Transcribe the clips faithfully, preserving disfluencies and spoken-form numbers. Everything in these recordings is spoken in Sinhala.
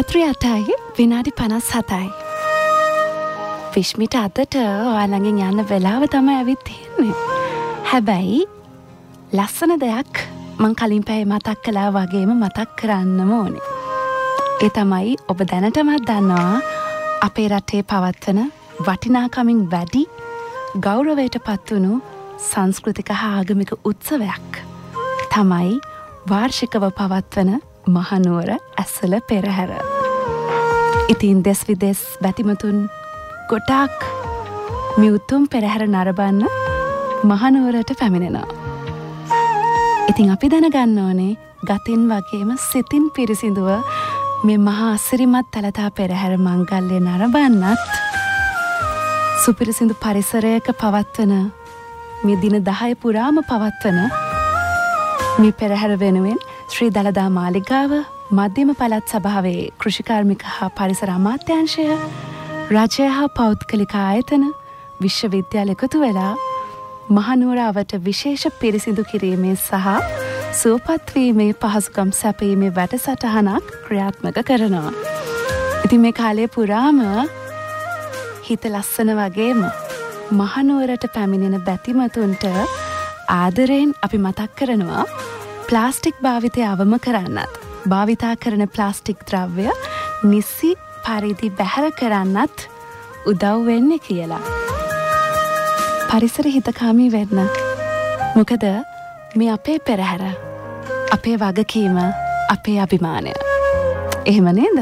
රාත්‍රී අටයි විනාඩි පනස් හතයි. විශ්මිට අතට ඔයාලගෙන් යන්න වෙලාව තමයි ඇවිත් තියෙන්නේ. හැබැයි ලස්සන දෙයක් මං කලින් පැය මතක් කළා වගේම මතක් කරන්නම ඕනේ. ඒ තමයි ඔබ දැනටමත් දන්නවා අපේ රටේ පවත්වන වටිනාකමින් වැඩි ගෞරවයට පත්වුණු සංස්කෘතික හා ආගමික උත්සවයක් තමයි වාර්ෂිකව පවත්වන මහනුවර ඇසළ පෙරහැර. ඉතින් දෙස් විදෙස් බැතිමතුන් ගොඩාක් මේ උතුම් පෙරහැර නරඹන්න මහනුවරට පැමිණෙනවා. ඉතින් අපි දැනගන්න ඕනේ ගතින් වගේම සිතින් පිරිසිදුව මේ මහා අසිරිමත් තලතා පෙරහැර මංගල්‍ය නරඹන්නත් සුපිරිසිදු පරිසරයක පවත්වන මේ දින දහය පුරාම පවත්වන මේ පෙරහැර වෙනුවෙන් ශ්‍රී දළදා මාලිගාව, මධ්‍යම පළාත් සභාවේ කෘෂිකාර්මික හා පරිසර අමාත්‍යාංශය, රජය හා පෞද්ගලික ආයතන, විශ්වවිද්‍යාල එකතු වෙලා මහනුවර අවට විශේෂ පිරිසිදු කිරීමේ සහ සුවපත් වීමේ පහසුකම් සැපීමේ වැඩසටහනක් ක්‍රියාත්මක කරනවා. ඉතින් මේ කාලය පුරාම හිත ලස්සන වගේම මහනුවරට පැමිණෙන බැතිමතුන්ට ආදරයෙන් අපි මතක් කරනවා ප්ලාස්ටික් භාවිතය අවම කරන්නත්, භාවිතා කරන ප්ලාස්ටික් ද්‍රව්‍ය නිසි පරිදි බැහැර කරන්නත් උදව් වෙන්නේ කියලා. පරිසර හිතකාමී වෙන්න. මොකද මේ අපේ පෙරහැර, අපේ වගකීම, අපේ අභිමානය. එහෙම නේද?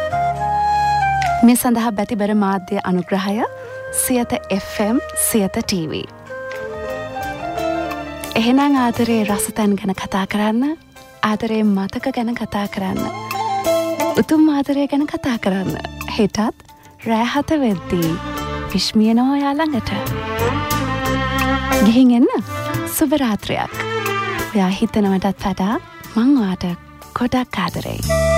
මේ සඳහා බැතිබර මාධ්‍ය අනුග්‍රහය Siyatha F M, Siyatha T වී. එහෙනම් ආදරේ රසතන් ගැන කතා කරන්න, ආදරේ මතක ගැන කතා කරන්න, උතුම් ආදරය ගැන කතා කරන්න. හෙටත් රෑ හත වෙද්දී විශ්මියනවා ඔයා ළඟට. ගිහින් එන්න. සුබ රාත්‍රියක්. ඔයා හිතනවටත් වඩා මං ඔයාට ගොඩක් ආදරෙයි.